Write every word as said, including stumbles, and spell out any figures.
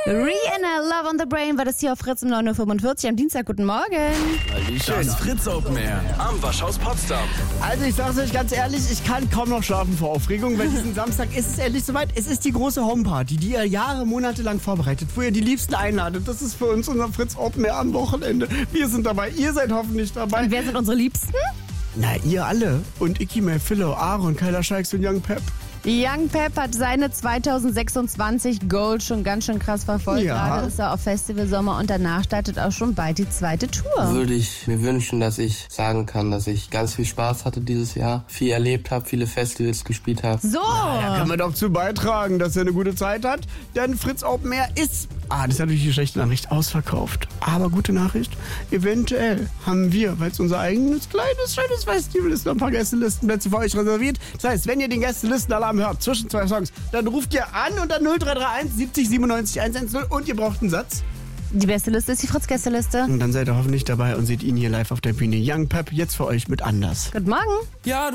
Rihanna, Love on the Brain war das hier auf Fritz um neun Uhr fünfundvierzig am Dienstag. Guten Morgen. Das Fritz Open Air am Waschhaus Potsdam. Also ich sag's euch ganz ehrlich, ich kann kaum noch schlafen vor Aufregung, weil diesen Samstag ist es endlich soweit. Es ist die große Homeparty, die ihr Jahre, Monate lang vorbereitet, wo ihr die Liebsten einladet. Das ist für uns unser Fritz Open Air am Wochenende. Wir sind dabei, ihr seid hoffentlich dabei. Und wer sind unsere Liebsten? Na, ihr alle. Und Icky, May, Philo, Aaron, Kyla Scheiks und Young Pep. Young Pep hat seine zweitausendsechsundzwanzig Gold schon ganz schön krass verfolgt. Ja. Gerade ist er auf Festival Sommer und danach startet auch schon bald die zweite Tour. Würde ich mir wünschen, dass ich sagen kann, dass ich ganz viel Spaß hatte dieses Jahr, viel erlebt habe, viele Festivals gespielt habe. So. Da kann man doch zu beitragen, dass er eine gute Zeit hat. Denn Fritz Open Air ist, ah, das ist natürlich die schlechte Nachricht, ausverkauft. Aber gute Nachricht, eventuell haben wir, weil es unser eigenes kleines, schönes Festival ist, noch ein paar Gästelistenplätze für euch reserviert. Das heißt, wenn ihr den Gästelistenalarm hört, zwischen zwei Songs, dann ruft ihr an unter null drei drei eins siebzig siebenundneunzig hundertzehn und ihr braucht einen Satz. Die beste Liste ist die Fritz-Gästeliste. Und dann seid ihr hoffentlich dabei und seht ihn hier live auf der Bühne. Young Pep, jetzt für euch mit Anders. Guten Morgen. Ja,